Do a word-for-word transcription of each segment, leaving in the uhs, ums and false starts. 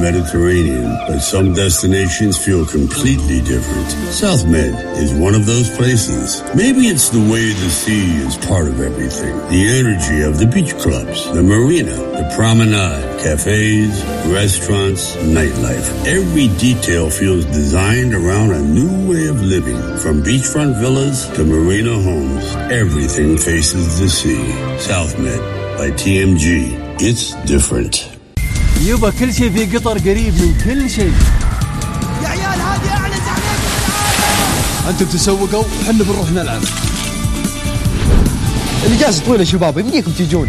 Mediterranean, but some destinations feel completely different. South Med is one of those places. Maybe it's the way the sea is part of everything. The energy of the beach clubs, the marina, the promenade, cafes, restaurants, nightlife. Every detail feels designed around a new way of living. From beachfront villas to marina homes, everything faces the sea. South Med by T M G. It's different. يبا كل شيء في قطر قريب من كل شيء. يا عيال هذه أعلى زعلان. أنتم تسوقوا وحنا بنروح نلعب. الإجازة طويلة شباب يمديكم تيجون.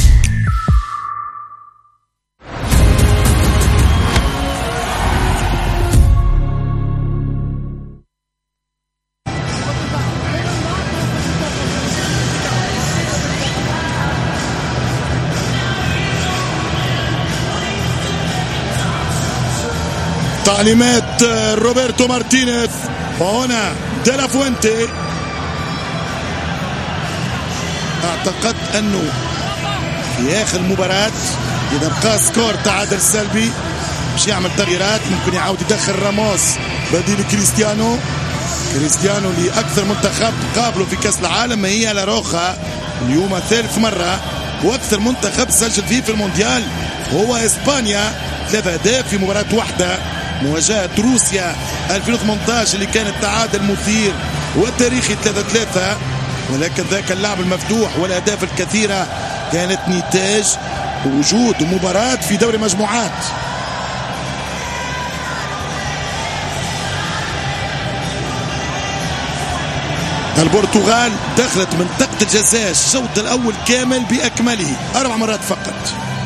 تعليمات روبرتو مارتينيز وهنا ديلا فوينتي. اعتقد انه في اخر المباراة اذا بقى سكور تعادل سلبي مش يعمل تغييرات، ممكن يعاود يدخل راموس بديل كريستيانو. كريستيانو لاكثر منتخب قابله في كاس العالم هي لاروخا اليوم ثالث مرة، واكثر منتخب سجل فيه في المونديال هو اسبانيا، ثلاثة اهداف في مباراة واحدة. مواجهة روسيا ألفين وثمانية عشر اللي كانت تعادل مثير وتاريخي ثلاثة ثلاثة، ولكن ذاك اللعب المفتوح والأهداف الكثيرة كانت نتاج وجود مباراة في دوري مجموعات. البرتغال دخلت منطقة الجزاء الشوط الأول كامل بأكمله أربع مرات فقط.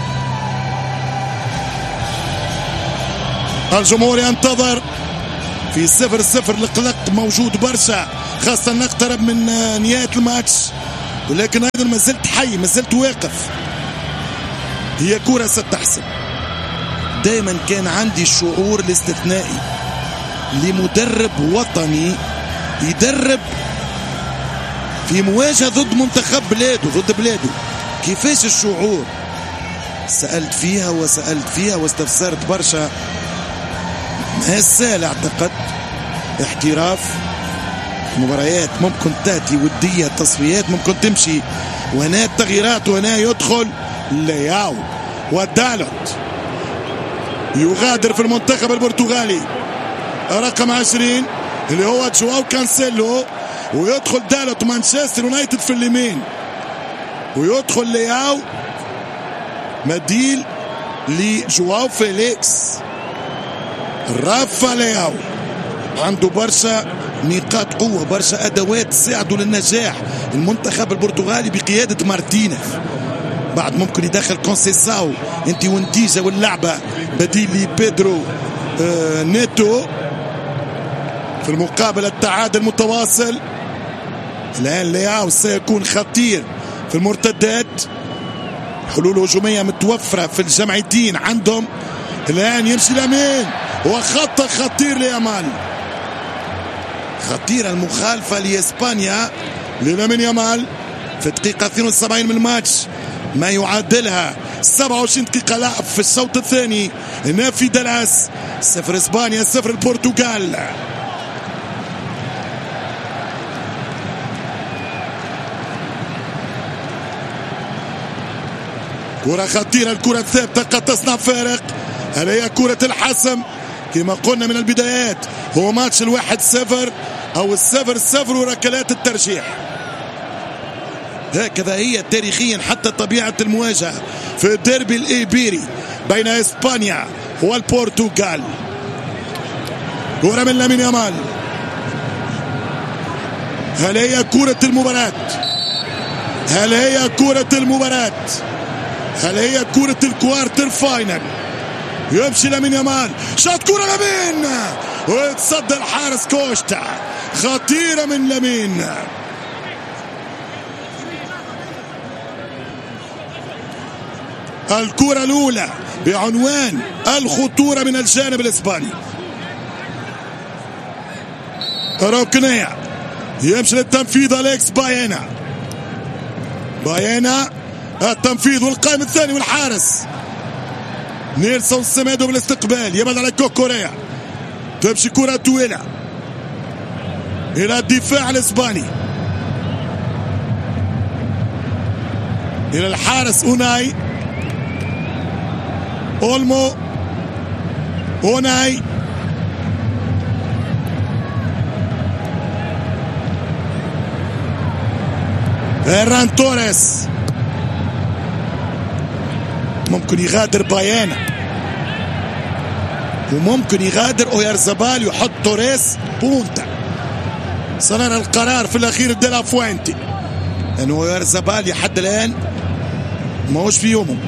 الجمهور ينتظر في صفر صفر. القلق موجود برشا، خاصة نقترب من نهاية الماتش، ولكن أيضا ما زلت حي، ما زلت واقف. هي كرة ستحسم. دائما كان عندي الشعور الاستثنائي لمدرب وطني يدرب في مواجهة ضد منتخب بلاده، ضد بلاده. كيفاش الشعور؟ سألت فيها وسألت فيها واستفسرت برشا. ما سهل، اعتقد احتراف مباريات ممكن تأتي ودية، تصفيات ممكن تمشي، وهنا التغييرات وهنا يدخل لياو ودالوت يغادر في المنتخب البرتغالي رقم عشرين اللي هو جواو كانسيلو، ويدخل دالوت مانشستر يونايتد في اليمين، ويدخل لياو بديل لجواو فيليكس. رافا لياو عنده برشا نقاط قوة، برشا أدوات تساعده للنجاح. المنتخب البرتغالي بقيادة مارتينيز بعد ممكن يدخل كونسيساو انت وانتيجا واللعبة بديل لبيدرو آه نيتو. في المقابل التعادل متواصل. الآن لياو سيكون خطير في المرتدات، حلول هجومية متوفرة في الجمعيتين عندهم. الآن يمشي لامين وخطة خطير ليامال، خطيرة المخالفة لإسبانيا للامين يامال في الدقيقة اثنين وسبعين من الماتش، ما يعادلها سبعة وعشرين دقيقة لعب في الشوط الثاني. نافي دالاس صفر إسبانيا صفر البرتغال. كرة خطيرة، الكرة الثابتة قد تصنع فارق. هل هي كرة الحسم؟ كما قلنا من البدايات هو ماتش الواحد صفر أو الصفر صفر وركلات الترجيح. هكذا هي تاريخيا حتى طبيعة المواجهة في الديربي الإيبيري بين إسبانيا والبرتغال. كرة من لامين يامال. هل هي كرة المباراة؟ هل هي كرة المباراة؟ هل هي كرة الكوارتر فاينل؟ يمشي لامين يامال، شاط كرة لامين ويتصدى الحارس كوشتا. خطيرة من لامين. الكرة الأولى بعنوان الخطورة من الجانب الإسباني. ركنية يمشي للتنفيذ أليكس باينا. باينا التنفيذ والقائم الثاني والحارس نيلسون سيميدو بالاستقبال، يبعد على كوكوريا، تمشي كرة طويلة إلى الدفاع الإسباني، إلى الحارس أوناي، أولمو، أوناي، فيران توريس، ممكن يغادر بايانا وممكن يغادر اويارزابال يحط توريس بونتا. صار القرار في الاخير ديلا فوينتي، لانه اويارزابال لحد الان ما هوش في يومه.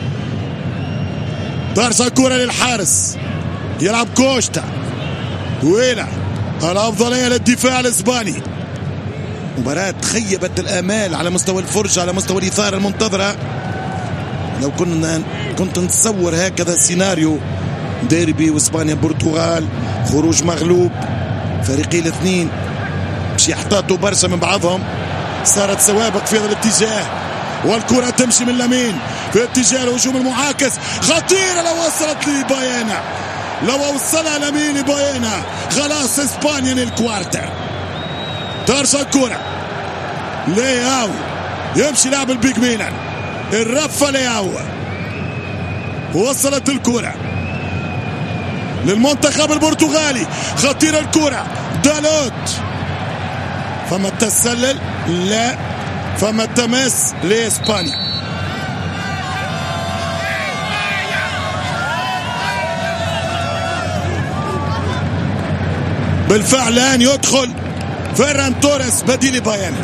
ترجع الكرة للحارس، يلعب كوشتا طويلة، الافضلية للدفاع الاسباني. مباراة خيبت الامال على مستوى الفرجة، على مستوى الاثارة المنتظرة. لو كنا كنت نتصور هكذا سيناريو ديربي واسبانيا برتغال، خروج مغلوب، فريقين الاثنين باش يحتاطوا برشا من بعضهم. صارت سوابق في هذا الاتجاه، والكرة تمشي من لامين في اتجاه الهجوم المعاكس، خطيرة لو وصلت لبايانا، لو وصلها لامين لبايانا خلاص اسبانيا للكوارتر. ترجع الكرة لياو، يمشي لاعب البيج ميلان، الرفة لياو، وصلت الكرة للمنتخب البرتغالي، خطيرة الكرة، دالوت، فما تسلل، لا فما تمس لإسبانيا. بالفعل الآن يدخل فيران توريس بديل بايانا،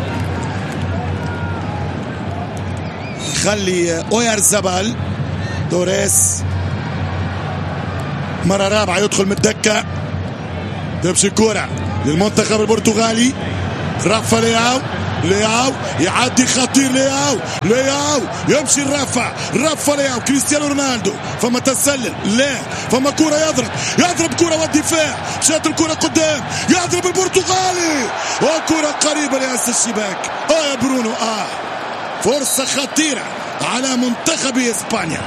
خلي اويارزابال. توريس مرة رابعة يدخل من الدكة، تمشي كرة للمنتخب البرتغالي، رفع لياو، لياو يعدي خطير، لياو لياو يمشي الرفع، رفع لياو، كريستيانو رونالدو، فما تسلل، لا فما كرة، يضرب يضرب كرة والدفاع، شات الكرة قدام، يضرب البرتغالي، وكرة قريبة لأس الشباك. اه يا برونو، اه فرصة خطيرة على منتخب اسبانيا.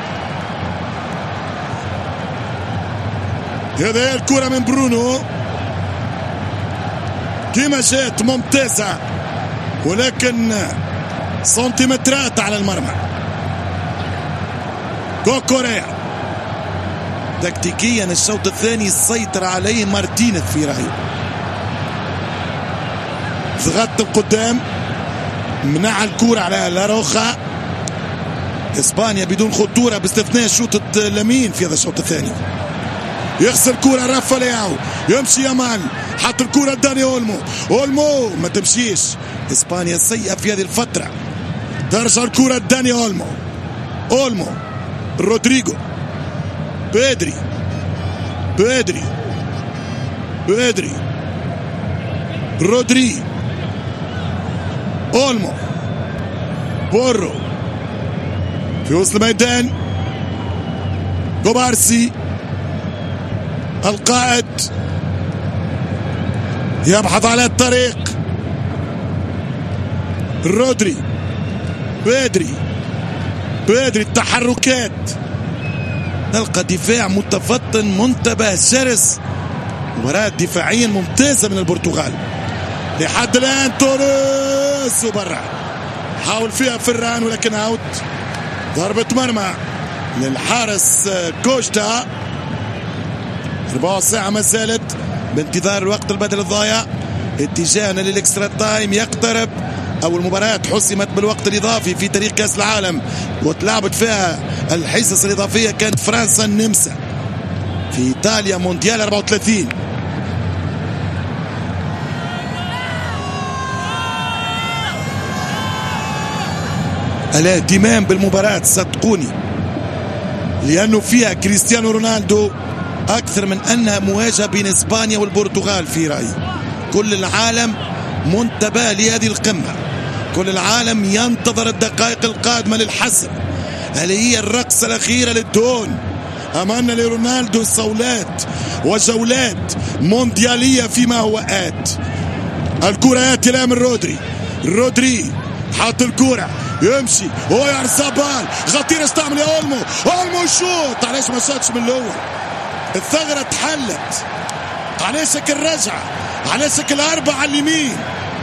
هذه الكرة من برونو كما جات ممتازة، ولكن سنتيمترات على المرمى. كوكوريا تكتيكيا الشوط الثاني سيطر عليه مارتينيز في رأيي، ضغط القدام، منع الكرة على لاروخا. اسبانيا بدون خطورة باستثناء شوط لامين في هذا الشوط الثاني. يخسر كرة، رفع لياو، يمشي يامان، حط الكرة داني اولمو، اولمو ما تمشيش. اسبانيا سيئة في هذه الفترة. ترجع الكرة داني اولمو، اولمو، رودريجو، بيدري، بيدري، بيدري، رودري، اولمو، بورو في وسط الميدان، كوبارسي القائد يبحث على الطريق، رودري، بيدري، بيدري، التحركات، نلقى دفاع متفطن منتبه شرس، مباراة دفاعيا ممتازة من البرتغال لحد الآن. توريس وبرا، حاول فيها فران ولكن اوت. ضربة مرمى للحارس كوشتا. ربع ساعة ما زالت بانتظار الوقت البدل الضايع. اتجاهنا للاكسترا تايم يقترب، او المباراة حسمت بالوقت الاضافي في تاريخ كاس العالم وتلعبت فيها الحصص الاضافية كانت فرنسا النمسا في ايطاليا مونديال أربعة وثلاثين. الاهتمام بالمباراة صدقوني لأنه فيها كريستيانو رونالدو أكثر من أنها مواجهة بين إسبانيا والبرتغال في رأيي. كل العالم منتبه لهذه القمة، كل العالم ينتظر الدقائق القادمة للحسم. هل هي الرقصة الأخيرة للدون أم أن لرونالدو صولات وجولات مونديالية فيما هو آت؟ الكرة يأتي الآن من رودري، رودري حاط الكرة يمشي اويارزابال خطير. ايش تعمل يا اولمو؟ اولمو يشوط. علاش ما شاطش من الاول؟ الثغره تحلت. علاش الرجعه؟ علاش الاربعه على اليمين؟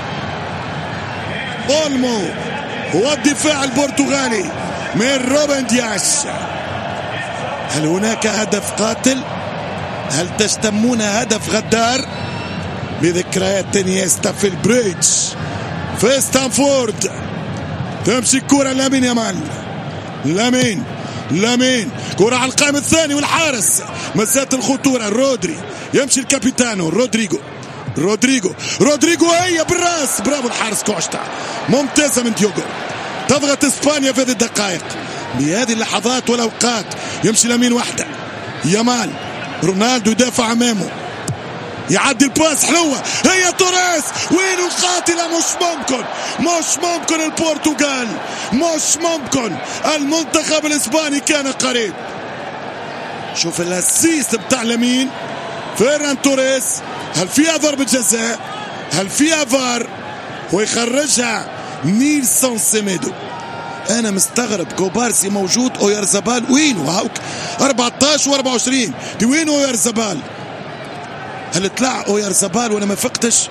اولمو هو الدفاع البرتغالي من روبن دياش. هل هناك هدف قاتل؟ هل تشتمون هدف غدار؟ بذكريات انيستا في البريدج في ستانفورد. تمشي الكرة لامين يامال. لامين لامين كرة على القائم الثاني والحارس مسات الخطورة. رودري يمشي الكابيتانو رودريجو رودريجو رودريجو هي بالراس. برافو الحارس كوشتا. ممتازة من ديوغو. تضغط اسبانيا في هذه الدقائق بهذه اللحظات والاوقات. يمشي لامين وحده. يامال رونالدو يدافع امامه. يعدي الباس حلوة. هي توريس. وين القاتلة؟ مش ممكن مش ممكن. البرتغال مش ممكن. المنتخب الاسباني كان قريب. شوف الاسيست بتاع لامين. فيران توريس. هل فيها ضربة جزاء؟ هل فيها فار؟ ويخرجها نيلسون سيميدو. انا مستغرب. كوبارسي موجود. اويارزابال وين؟ وهاوك أربعة عشر وأربعة وعشرين. دي وين اويارزابال؟ هل طلع اويارزابال وانا ما فقتش؟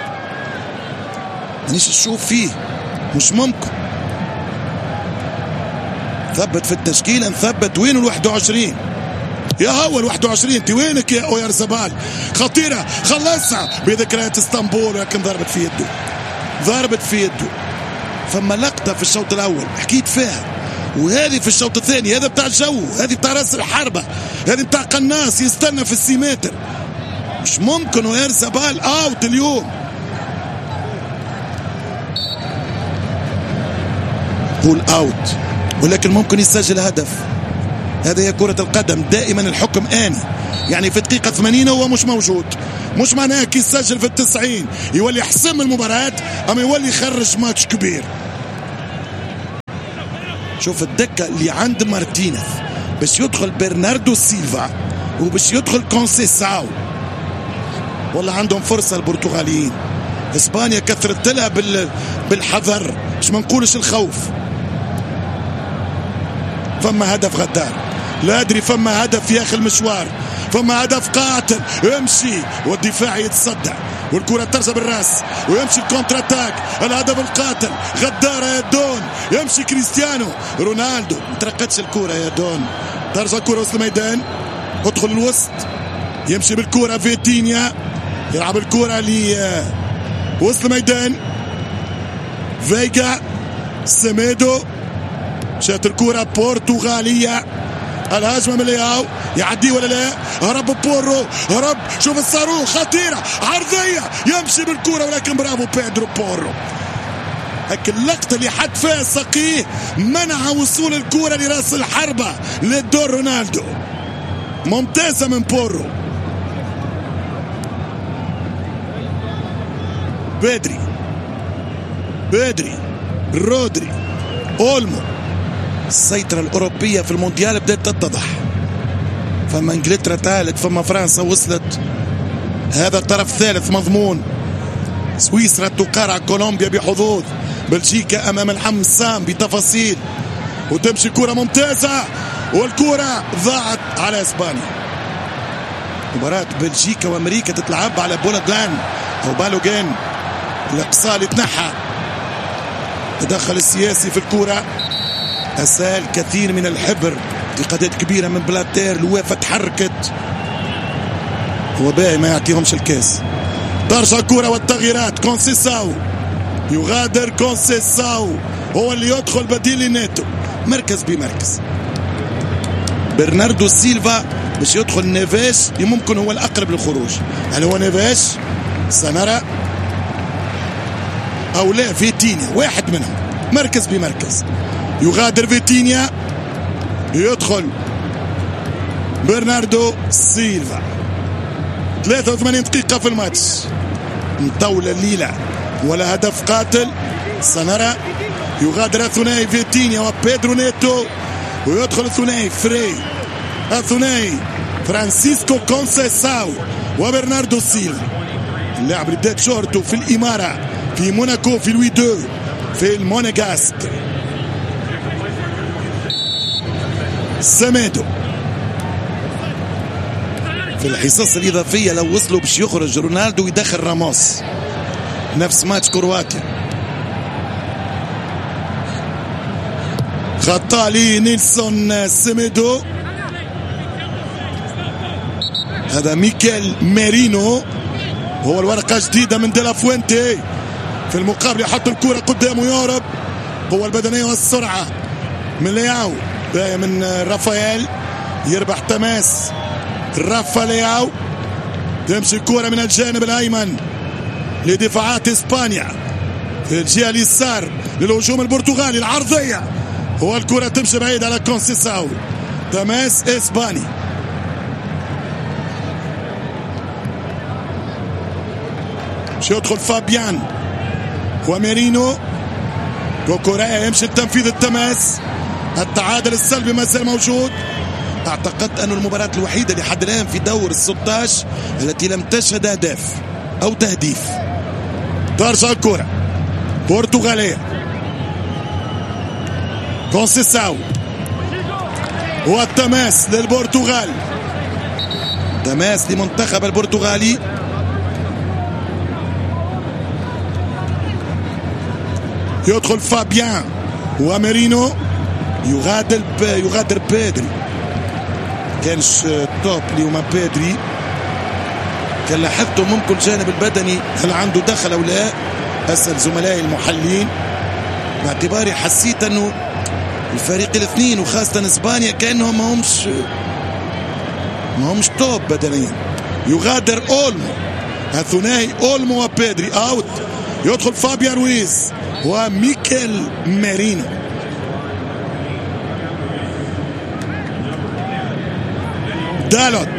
مانيش نشوف فيه. مش ممكن. ثبت في التشكيلة. نثبت. وين الواحد وعشرين؟ يا هو الواحد وعشرين. انت وينك يا اويارزابال؟ خطيرة. خلصها بذكريات اسطنبول ولكن ضربت في يده. ضربت في يده. فما لقطة في الشوط الأول حكيت فيها وهذه في الشوط الثاني. هذا بتاع الجو. هذه بتاع راس الحربة. هذه بتاع قناص يستنى في السيمتر. مش ممكن. اويارزابال اوت اليوم. هو الاوت ولكن ممكن يسجل هدف. هذا هي كرة القدم. دائما الحكم آني. يعني في دقيقة ثمانين هو مش موجود. مش معناه كي يسجل في التسعين يولي يحسم المباراة أما يولي يخرج ماتش كبير. شوف الدكة اللي عند مارتينيز باش يدخل برناردو سيلفا وباش يدخل كونسيساو. والله عندهم فرصة البرتغاليين. اسبانيا كثرت لها بال... بالحذر مش ما نقولش الخوف. فما هدف غدار. لا ادري. فما هدف يا اخي المشوار. فما هدف قاتل. يمشي والدفاع يتصدى والكرة ترجع بالراس ويمشي الكونتر اتاك. الهدف القاتل غدارة يا دون. يمشي كريستيانو رونالدو. ما ترقتش الكرة يا دون. ترجع الكرة وسط الميدان. ادخل الوسط. يمشي بالكرة فيتينيا. يلعب الكرة لي وسط الميدان. فيجا سيميدو. شات الكرة برتغالية. الهجمة من لياو. يعدي ولا لا؟ هرب بورو. هرب. شوف الصاروخ. خطيرة عرضية. يمشي بالكرة ولكن برافو بيدرو بورو. هك اللقطة اللي حد فيها سقيه منع وصول الكرة لراس الحربة للدور رونالدو. ممتازة من بورو. بيدري بيدري رودري اولمو. السيطرة الأوروبية في المونديال بدأت تتضح. فما انجلترا ثالث. فما فرنسا وصلت. هذا طرف ثالث مضمون. سويسرا تقارع كولومبيا بحظوظ. بلجيكا أمام الحمصام بتفاصيل. وتمشي كرة ممتازة والكرة ضاعت على إسبانيا. مباراة بلجيكا وأمريكا تتلعب على بولغلان أو بالوغان. الإقصاء يتنحى. تدخل السياسي في الكرة. أسال كثير من الحبر. انتقادات كبيرة من بلاتير. الوافة تحركت. هو باقي ما يعطيهمش الكاس. ترجع الكرة والتغييرات. كونسيساو يغادر. كونسيساو هو اللي يدخل بديل لناتو. مركز بمركز. برناردو سيلفا باش يدخل. نيفيش ممكن هو الأقرب للخروج. هل هو نيفيش؟ سنرى أو لا. فيتينيا واحد منهم. مركز بمركز. يغادر فيتينيا. يدخل برناردو سيلفا. ثلاثة وثمانين دقيقة في الماتش. مطولة الليلة ولا هدف قاتل. سنرى يغادر الثنائي فيتينيا وبيدرو نيتو. ويدخل الثنائي فري. الثنائي فرانسيسكو كونسيساو وبرناردو سيلفا. اللاعب اللي بدات شهرته في الإمارة في موناكو في لوي دو في المونيغاست. سميدو في الحصص الإضافية لو وصلوا باش يخرج رونالدو ويدخل راموس نفس ماتش كرواتيا. خطأ لي نيلسون سيميدو. هذا ميكيل ميرينو، هو الورقة جديدة من ديلا فوينتي. في المقابل يحط الكرة قدامه يهرب، قوة البدنية والسرعة من لياو، من رافائيل يربح تماس رافا لياو. تمشي الكرة من الجانب الأيمن لدفاعات إسبانيا في الجهة اليسار للهجوم البرتغالي العرضية، والكرة تمشي بعيد على كونسيساو. تماس إسباني. مش يدخل فابيان وميرينو وكوريا يمشي التنفيذ التماس. التعادل السلبي ما زال موجود. اعتقد أن المباراة الوحيدة لحد الآن في دور الستة عشر التي لم تشهد أهداف أو تهديف. ترجع الكرة برتغالية، كونسيساو والتماس للبرتغال. تماس لمنتخب البرتغالي. يدخل فابيان وميرينو. يغادر يغادر بيدري. كانش توب اليوم بيدري، كان لاحظته ممكن الجانب البدني هل عنده دخل او لا. اسال زملائي المحللين باعتباري حسيت انه الفريق الاثنين وخاصه اسبانيا كانهم ما همش ما همش توب بدنيا. يغادر اولمو، الثنائي اولمو وبيدري اوت. يدخل فابيان رويز وميكيل ميرينو. دالوت.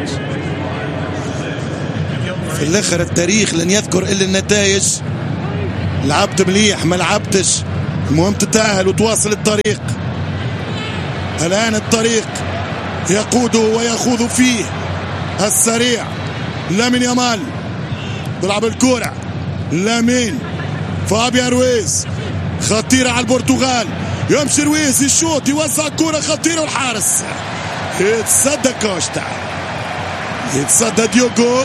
في الاخر التاريخ لن يذكر الا النتائج. لعبت مليح ما لعبتش، المهم تتأهل وتواصل الطريق. الان الطريق يقوده ويخوض فيه السريع لامين يامال. بيلعب الكرة لامين. فابيان رويز خطيرة على البرتغال. يمشي رويز يشوط يوزع كرة خطيرة والحارس يتصدى كوشتا، يتصدى ديوغو.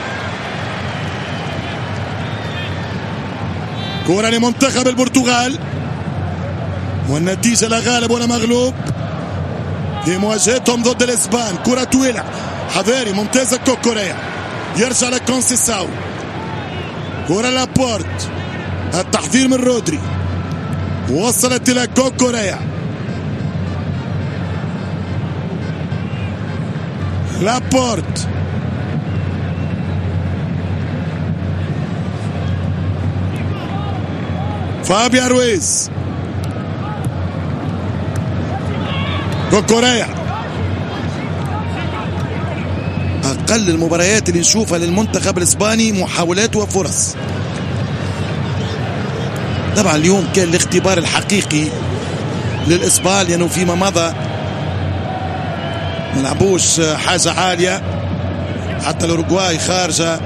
كرة لمنتخب البرتغال والنتيجة لا غالب ولا مغلوب في مواجهتهم ضد الإسبان. كرة طويلة حذاري ممتازة كوكوريا. يرجع لكونسيساو. كرة لابورت. التحضير من رودري. وصلت إلى كوكوريا. لابورت. فابيان رويز. كوكوريا. أقل المباريات اللي نشوفها للمنتخب الإسباني محاولات وفرص. طبعا اليوم كان الاختبار الحقيقي للإسبان لأنه يعني فيما مضى ما لعبوش حاجة عالية، حتى الأوروغواي خارجة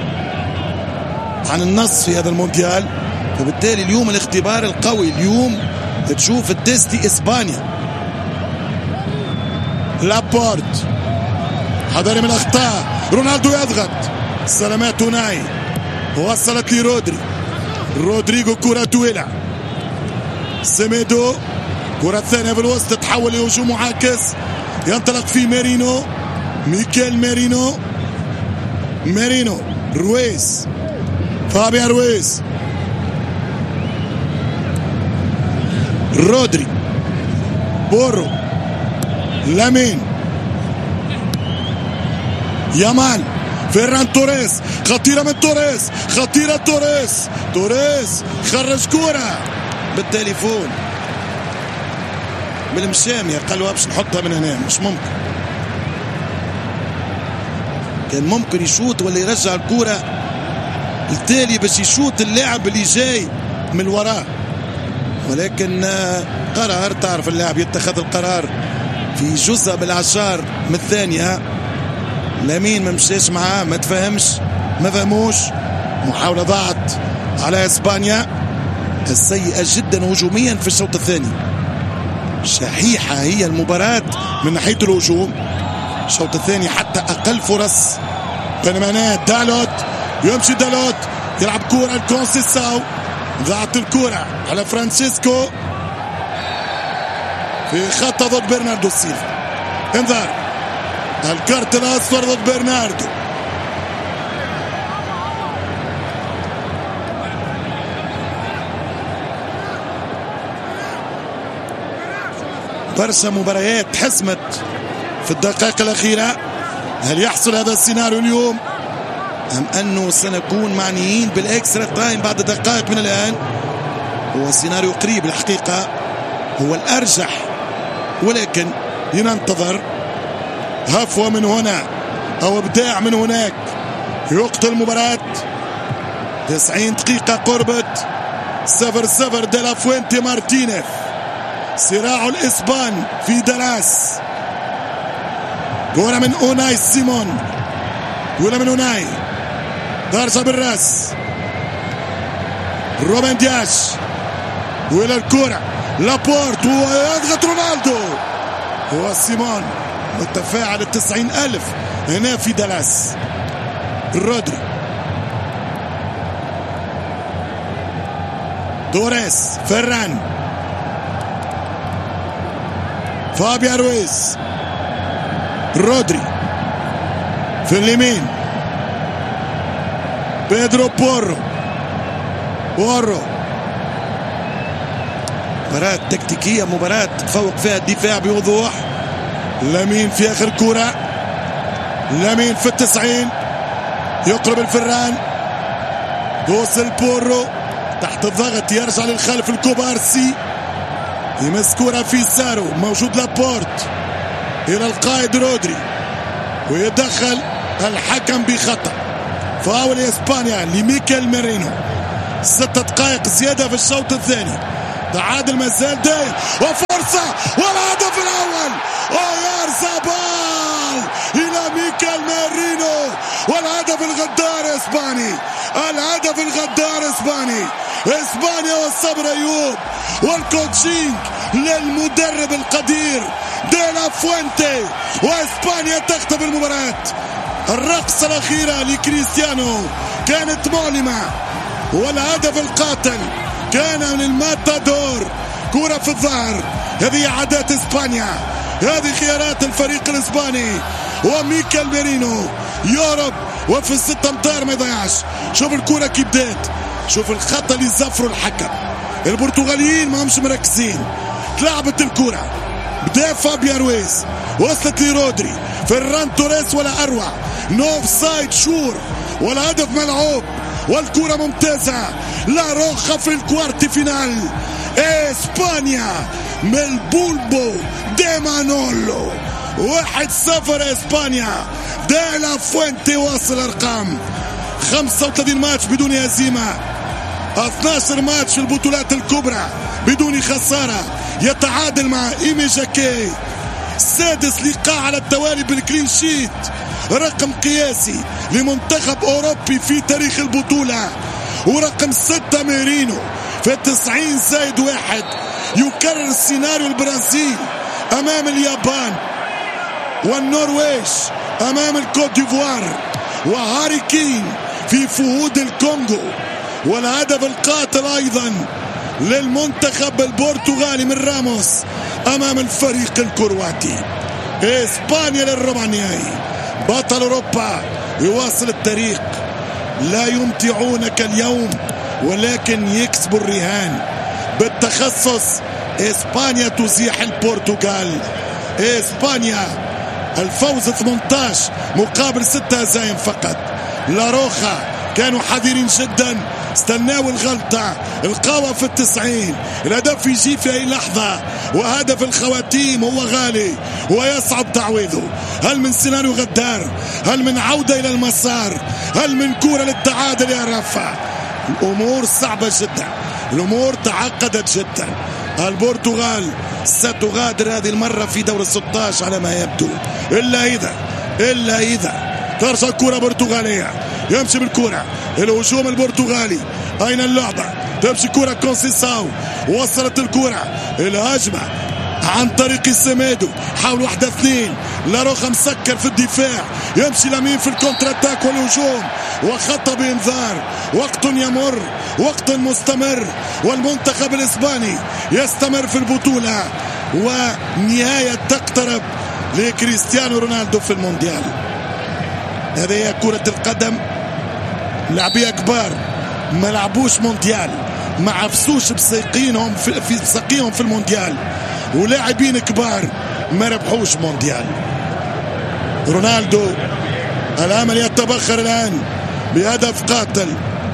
عن النص في هذا المونديال. فبالتالي اليوم الاختبار القوي. اليوم تشوف التستي إسبانيا. لابورت حذري من الأخطاء. رونالدو يضغط. سلامات ناي. وصلت لي رودري. رودريغو كرة طويلة. سيميدو. كرة ثانية في الوسط تتحول لهجوم معاكس. ينطلق فيه ميرينو. ميكيل ميرينو. ميرينو. رويز. فابيان رويز. رودري. بورو. لامين. يامال. فيران توريس. خطيرة من توريس. خطيرة توريس. توريس خرج كرة بالتليفون بالمشامية. قالوا باش نحطها من هنا. مش ممكن. كان ممكن يشوط ولا يرجع الكرة التالي باش يشوط اللاعب اللي جاي من وراه، ولكن قرار. تعرف اللاعب يتخذ القرار في جزء بالعشار من الثانية. لامين ما مشاش معاه، ما تفهمش ما فهموش. محاولة ضاعت على اسبانيا السيئة جدا هجوميا في الشوط الثاني. شحيحة هي المباراة من ناحية الهجوم. الشوط الثاني حتى أقل فرص، بينما دالوت يمشي، دالوت يلعب كورة لكونسيساو، ضاعت الكورة على فرانسيسكو في خطة ضد برناردو سيلفا. انذار، الكارت الأصفر ضد برناردو. برشا مباريات حسمت في الدقائق الأخيرة. هل يحصل هذا السيناريو اليوم أم أنه سنكون معنيين بالإكسترا تايم بعد دقائق من الآن؟ هو سيناريو قريب الحقيقة، هو الأرجح، ولكن لننتظر. هفوة من هنا أو إبداع من هناك يقتل المباراة. تسعين دقيقة قربت. صفر صفر ديلا فوينتي مارتينيز. صراع الإسبان في دالاس. كورة من أوناي سيمون، كورة من أوناي، ضربة بالراس، روبن دياش، وإلى الكورة لابورت ويضغط رونالدو. هو سيمون متفاعل التسعين ألف هنا في دالاس. رودري، دوريس، فران، فابيان رويز، رودري في اليمين، بيدرو بورو، بورو. مباراة تكتيكية، مباراة تفوق فيها الدفاع بوضوح. لامين في آخر كرة، لامين في التسعين يقرب الفران، توصل بورو تحت الضغط، يرجع للخلف الكوبارسي، يمس كرة في سارو، موجود لابورت إلى القائد رودري، ويدخل الحكم بخطأ. فاول إسبانيا لميكيل ميرينو. ستة دقائق زيادة في الشوط الثاني. تعادل مازال داير، وفرصة والهدف الأول. أويار زابال إلى ميكيل ميرينو، والهدف الغدار إسباني، الهدف الغدار إسباني. إسبانيا والصبر أيوب، والكوتشينج للمدرب القدير ديلا فوينتي، وإسبانيا تختم المباراة. الرقصة الأخيرة لكريستيانو كانت مؤلمة، والهدف القاتل كان من الماتادور. كرة في الظهر، هذه عادات إسبانيا، هذه خيارات الفريق الإسباني. وميكيل ميرينو يهرب وفي الستة امتار ما يضيعش. شوف الكرة كيف بدات، شوف الخطأ اللي زفروا الحكم. البرتغاليين ما همش مركزين. تلعبت الكرة، بدا فابيان رويز، وصلت لرودري، فران توريس ولا أروع. نوف سايد شور، والهدف ملعوب، والكرة ممتازة. لا روخة في الكوارتي فينال. إسبانيا من البولبو دي مانولو. واحد صفر إسبانيا. ديلا فوينتي واصل أرقام خمسة وثلاثين ماتش بدون هزيمة، اثني عشر ماتش في البطولات الكبرى بدون خسارة. يتعادل مع إيمي جاكي، سادس لقاء على التوالي بالكلين شيت، رقم قياسي لمنتخب أوروبي في تاريخ البطولة. ورقم ستة ميرينو في التسعين زائد واحد، يكرر السيناريو البرازيل أمام اليابان، والنرويج أمام الكوت ديفوار، وهاري كين في فهود الكونغو. والهدف القاتل أيضا للمنتخب البرتغالي من راموس أمام الفريق الكرواتي. إسبانيا للربع النهائي، بطل أوروبا، يواصل التاريخ. لا يمتعونك اليوم ولكن يكسبوا الرهان بالتخصص. إسبانيا تزيح البرتغال. إسبانيا الفوز ثمانية عشر مقابل ستة هزايم فقط. لاروخا كانوا حذرين جدا، استناوا الغلطة، القوة في التسعين، الهدف يجي في أي لحظة، وهدف الخواتيم هو غالي ويصعب تعويضه. هل من سيناريو غدار؟ هل من عودة إلى المسار؟ هل من كرة للتعادل يا رفع؟ الأمور صعبة جدا، الأمور تعقدت جدا. البرتغال ستغادر هذه المرة في دور الستة عشر على ما يبدو، إلا إذا إلا إذا ترجع كرة برتغالية. يمشي بالكرة الهجوم البرتغالي، أين اللعبة؟ تمشي كرة كونسيساو، وصلت الكرة الهجمة عن طريق سيميدو، حاول واحدة اثنين، لاروخا مسكر في الدفاع، يمشي لمين في الكونتر اتاك والهجوم، وخطة بإنذار. وقت يمر، وقت مستمر، والمنتخب الإسباني يستمر في البطولة، ونهاية تقترب لكريستيانو رونالدو في المونديال. هذه هي كرة القدم، لاعبية كبار ما لعبوش مونديال، ما عفسوش بساقينهم في, في ساقيهم في المونديال، ولاعبين كبار ما ربحوش مونديال. رونالدو الامل يتبخر الان بهدف قاتل.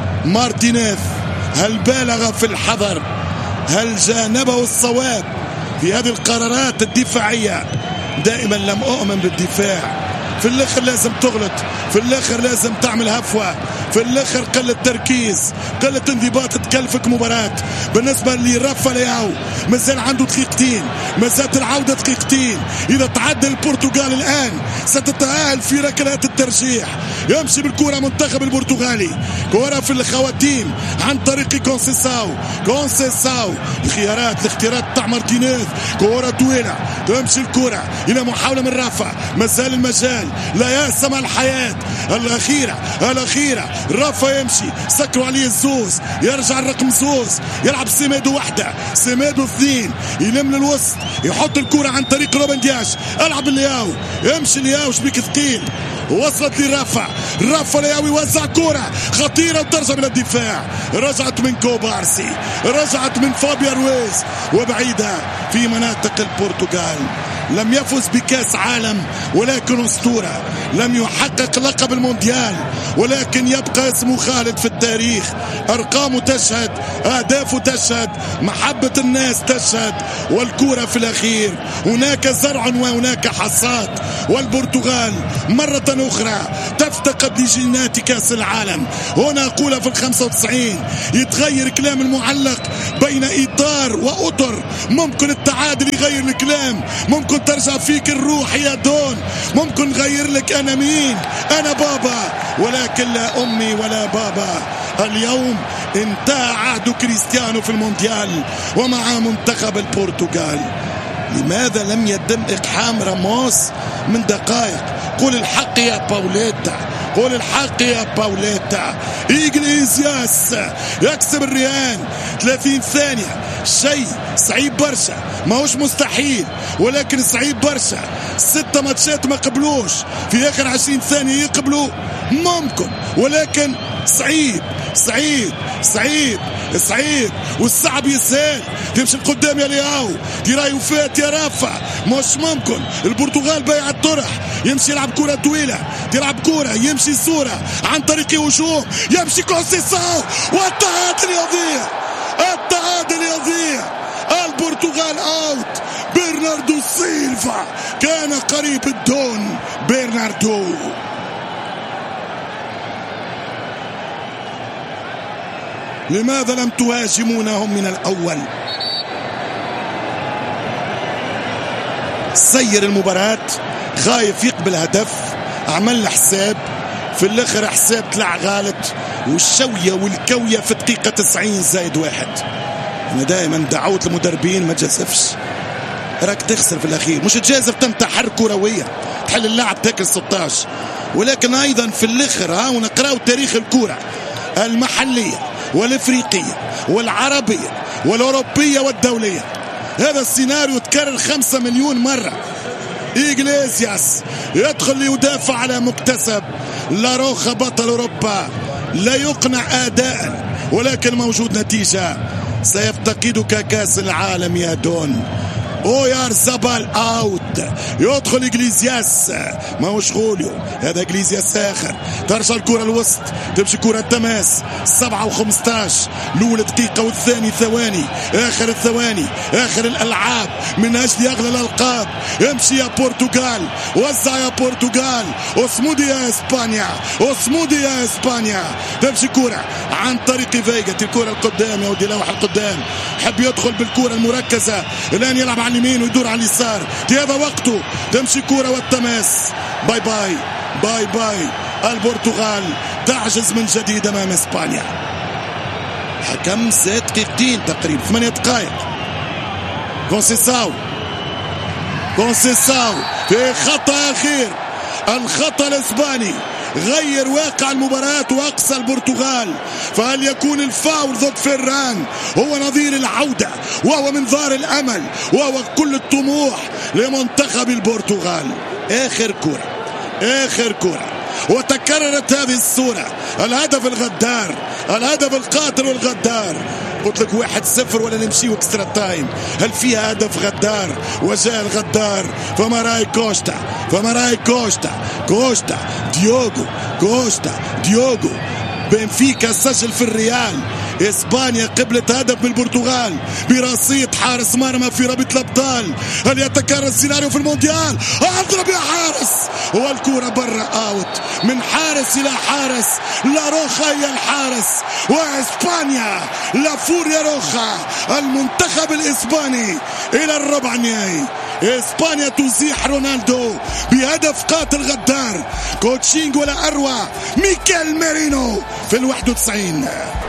مارتينيز هل بالغ في الحذر؟ هل جانبه الصواب في هذه القرارات الدفاعية؟ دائما لم أؤمن بالدفاع، في الاخر لازم تغلط، في الاخر لازم تعمل هفوة، في الاخر قلة تركيز، قلة انضباط تكلفك مباراة. بالنسبة لرافا لياو مازال عنده دقيقتين، مازالت العودة دقيقتين. اذا تعدى البرتغال الان ستتأهل في ركلات الترجيح. يمشي بالكرة منتخب البرتغالي، كرة في الخواتيم عن طريق كونسيساو. كونسيساو الخيارات الاختيارات تاع مارتينيز، كرة طويلة تمشي الكرة الى محاولة من رافا، مازال المجال، لا يأسم الحياة. الأخيرة الأخيرة رافا يمشي، سكروا عليه الزوز، يرجع الرقم زوز، يلعب سيميدو واحدة، سيميدو اثنين، يلم الوسط، يحط الكرة عن طريق روبن دياش، العب لياو، يمشي لياو شبيك ثقيل، وصلت لرافا. رافا لياو يوزع كرة خطيرة وترجع من الدفاع، رجعت من كوبارسي، رجعت من فابيا رويز، وبعيدة في مناطق البرتغال. لم يفز بكاس عالم ولكن أسطورة، لم يحقق لقب المونديال ولكن يبقى اسمه خالد في التاريخ. أرقامه تشهد، أهدافه تشهد، محبة الناس تشهد، والكرة في الأخير هناك زرع وهناك حصاد. والبرتغال مرة أخرى تفتقد لجينات كاس العالم. هنا أقول في الخمسة وتسعين يتغير كلام المعلق بين إطار وأطر، ممكن التعادل يغير الكلام، ممكن ترجع فيك الروح يا دون، ممكن غير لك أنا مين، أنا بابا، ولكن لا أمي ولا بابا. اليوم انتهى عهد كريستيانو في المونديال ومع منتخب البرتغال. لماذا لم يتم إقحام راموس من دقائق؟ قول الحق يا باوليتا، قول الحق يا باوليتا. إيجليزياس يكسب الرهان ثلاثين ثانية، شيء صعيب برشا، ما هوش مستحيل ولكن صعيب برشا. ستة ماتشات ما قبلوش، في آخر عشرين ثانية يقبلوا، ممكن ولكن صعيب صعيب صعيب صعيب. والصعب يسهل، تمشي القدام يا لياو، تراي وفات يا رافا، مش ممكن. البرتغال بايع الطرح، يمشي يلعب كرة طويلة، تلعب كرة، يمشي صورة عن طريق هجوم، يمشي كونسيساو، والتعادل يضيع، التعادل يضيع. البرتغال اوت. برناردو سيلفا كان قريب الدون. برناردو لماذا لم تهاجمونهم من الأول؟ سير المباراة، خايف يقبل هدف، عمل حساب، في الآخر حساب طلع غالط، والشوية والكوية في دقيقة تسعين زائد واحد. أنا دائما دعوت المدربين ما تجازفش، راك تخسر في الأخير، مش تجازف تنتحر كروية تحل اللاعب تاكل ستة عشر، ولكن أيضا في الآخر ها ونقراو تاريخ الكرة المحلية والافريقية والعربية والاوروبية والدولية. هذا السيناريو تكرر خمسة مليون مرة. إيجليزياس يدخل ليدافع على مكتسب. لاروخا بطل أوروبا لا يقنع أداء ولكن موجود نتيجة. سيفتقدك كاس العالم يا دون. اويار زبال اوت. يدخل إجليزياس، ما هو شغوليو، هذا إجليزياس آخر. ترجع الكرة الوسط، تمشي كرة تماس. سبعة وخمستاش، الأولى دقيقة والثاني ثواني، آخر الثواني، آخر الألعاب من أجل أغلى الألقاب. يمشي يا برتغال، وزع يا برتغال، اصمودي يا إسبانيا، اصمودي يا إسبانيا. تمشي كرة عن طريق فيجا، الكرة القدام يا ودي، لوح القدام، حب يدخل بالكرة المركزة، الآن يلعب على اليمين ويدور على اليسار، في هذا وقته. تمشي كرة والتماس. باي باي باي باي. البرتغال تعجز من جديد امام اسبانيا. حكم زاد دقيقتين تقريبا، ثمانية دقائق. كونسيساو كونسيساو في خطأ أخير، الخطأ الإسباني غير واقع المباراة وأقصى البرتغال. فهل يكون الفاول ضد فيران هو نظير العودة وهو منظار الأمل وهو كل الطموح لمنتخب البرتغال؟ آخر كرة آخر كرة وتكررت هذه الصورة، الهدف الغدار، الهدف القاتل والغدار. قلت لك واحد صفر ولا نمشي اكسترا تايم. هل فيها هدف غدار؟ وجاء الغدار فماراي كوستا، فماراي كوستا كوستا ديوغو كوستا ديوغو. بنفيكا سجل في الريال، إسبانيا قبلت هدف من البرتغال برصيد حارس مرمى في رابطة الأبطال. هل يتكرر السيناريو في المونديال؟ اضرب يا حارس، والكرة برا اوت من حارس إلى حارس. لا روخا هي الحارس وإسبانيا لا فوريا روخا. المنتخب الإسباني إلى الربع النهائي. إسبانيا تزيح رونالدو بهدف قاتل غدار. كوتشينج ولا أروع ميكيل ميرينو في الواحد وتسعين.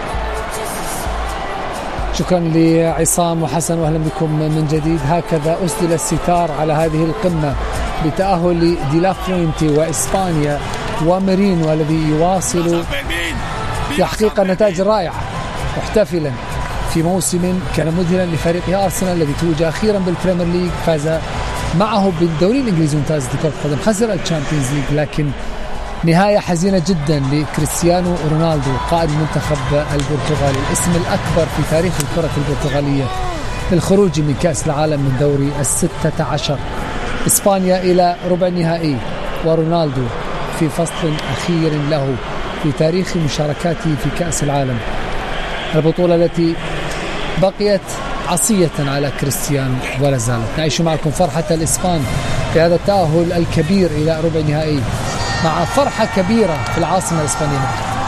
شكرا لعصام وحسن واهلا بكم من جديد. هكذا أسدل الستار على هذه القمة بتأهل دي لا فوينتي وإسبانيا وميرينو الذي يواصل تحقيق النتائج الرائعة محتفلا في موسم كان مذهلا لفريقه أرسنال الذي توج أخيرا بالبريمير ليج، فاز معه بالدوري الإنجليزي ممتاز لكرة القدم، خسر الشامبيونز ليج، لكن نهاية حزينة جدا لكريستيانو رونالدو قائد المنتخب البرتغالي، الاسم الأكبر في تاريخ الكرة البرتغالية للخروج من كأس العالم من دوري الستة عشر. إسبانيا إلى ربع نهائي ورونالدو في فصل أخير له في تاريخ مشاركاته في كأس العالم، البطولة التي بقيت عصية على كريستيانو ولا زالت. نعيش معكم فرحة الإسبان في هذا التأهل الكبير إلى ربع نهائي مع فرحة كبيرة في العاصمة الإسبانية.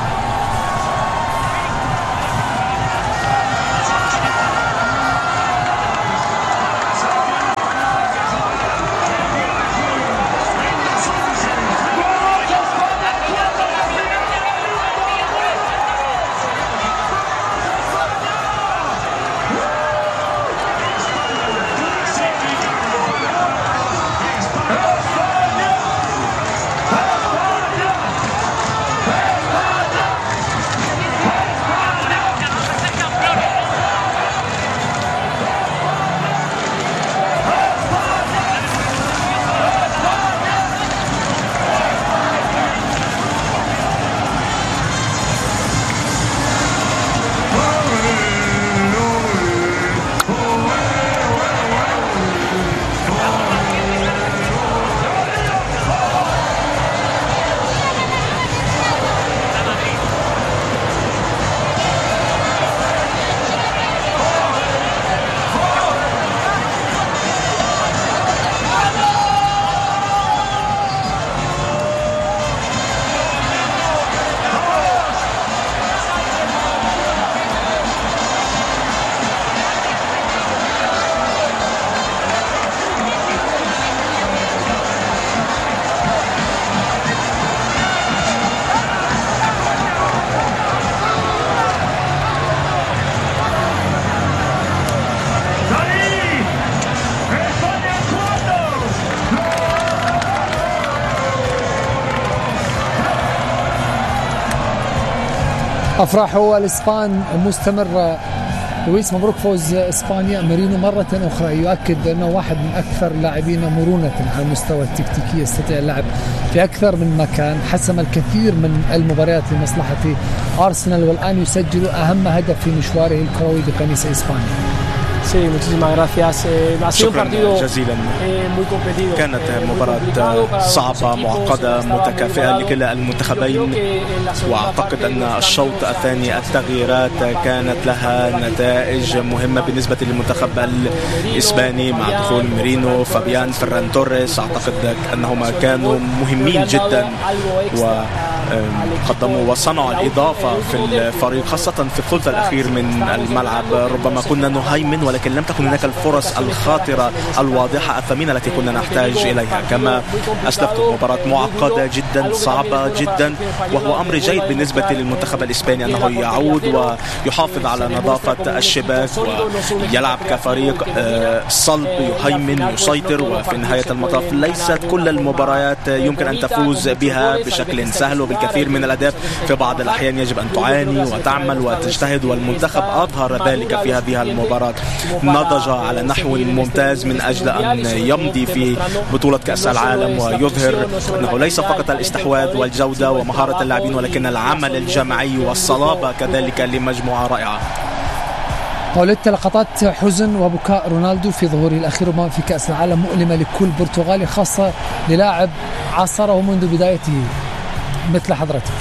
أفراح الإسبان مستمرة. لويس مبروك فوز إسبانيا. ميرينو مرة أخرى يؤكد أنه واحد من أكثر اللاعبين مرونة على المستوى التكتيكي، يستطيع اللعب في أكثر من مكان، حسم الكثير من المباريات لمصلحة أرسنال والآن يسجل أهم هدف في مشواره الكروي بقميص إسبانيا. شكرا جزيلا. كانت مباراة صعبة معقدة متكافئة لكلا المنتخبين، وأعتقد أن الشوط الثاني التغييرات كانت لها نتائج مهمة بالنسبة للمنتخب الإسباني مع دخول ميرينو فابيان فران توريس. أعتقد أنهما كانوا مهمين جدا و قدموا وصنعوا الإضافة في الفريق، خاصة في الثلث الأخير من الملعب. ربما كنا نهيمن ولكن لم تكن هناك الفرص الخاطرة الواضحة الثمينة التي كنا نحتاج إليها. كما أسلفت، مباراة معقدة جدا، صعبة جدا، وهو أمر جيد بالنسبة للمنتخب الإسباني أنه يعود ويحافظ على نظافة الشباك ويلعب كفريق صلب يهيمن يسيطر. وفي نهاية المطاف ليست كل المباريات يمكن أن تفوز بها بشكل سهل، وبالكثير من الأهداف في بعض الأحيان يجب أن تعاني وتعمل وتجتهد، والمنتخب أظهر ذلك في هذه المباراة. نضج على نحو ممتاز من أجل أن يمضي في بطولة كأس العالم ويظهر أنه ليس فقط الاستحواذ والجودة ومهارة اللاعبين ولكن العمل الجماعي والصلابة كذلك لمجموعة رائعة. قولت لقطات حزن وبكاء رونالدو في ظهوره الأخير في كأس العالم مؤلمة لكل برتغالي، خاصة للاعب عاصره منذ بدايته مثل حضرتك.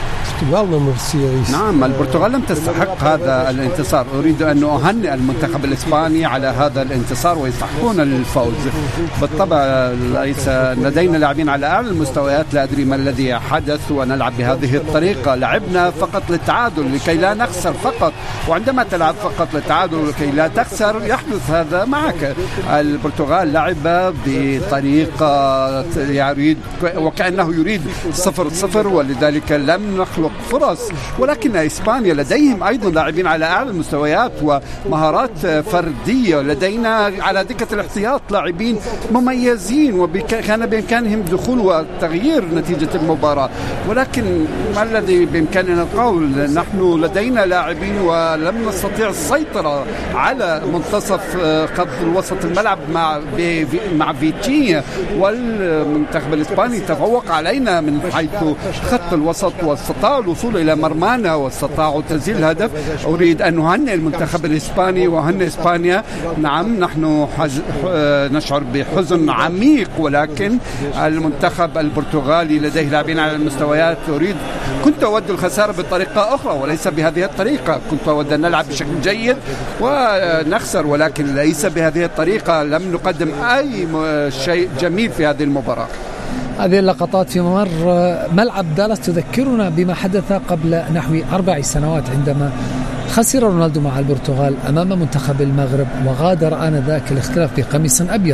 نعم، البرتغال لم تستحق هذا الانتصار. أريد أن أهنئ المنتخب الإسباني على هذا الانتصار ويستحقون الفوز. بالطبع ليس لدينا لاعبين على أعلى المستويات، لا أدري ما الذي حدث ونلعب بهذه الطريقة. لعبنا فقط للتعادل لكي لا نخسر فقط، وعندما تلعب فقط للتعادل لكي لا تخسر يحدث هذا معك. البرتغال لعب بطريقة يريد وكأنه يريد صفر صفر، ولذلك لم نخلق فرص. ولكن إسبانيا لديهم أيضا لاعبين على أعلى المستويات ومهارات فردية. لدينا على دكة الاحتياط لاعبين مميزين وكان بإمكانهم دخول وتغيير نتيجة المباراة، ولكن ما الذي بإمكاننا القول؟ نحن لدينا لاعبين ولم نستطيع السيطرة على منتصف خط الوسط الملعب مع مع فيتينيا، والمنتخب الإسباني تفوق علينا من حيث خط الوسط واستطاعوا الوصول إلى مرمانا واستطاعوا تسجيل الهدف. أريد أن نهنئ المنتخب الإسباني وهنئ إسبانيا. نعم، نحن حز... نشعر بحزن عميق، ولكن المنتخب البرتغالي لديه لاعبين على المستويات. أريد كنت أود الخسارة بطريقة أخرى وليس بهذه الطريقة. كنت أود أن نلعب بشكل جيد ونخسر، ولكن ليس بهذه الطريقة. لم نقدم أي شيء جميل في هذه المباراة. هذه اللقطات في ممر ملعب دالاس تذكرنا بما حدث قبل نحو أربع سنوات عندما خسر رونالدو مع البرتغال أمام منتخب المغرب، وغادر آنذاك الاختلاف بقميص أبيض.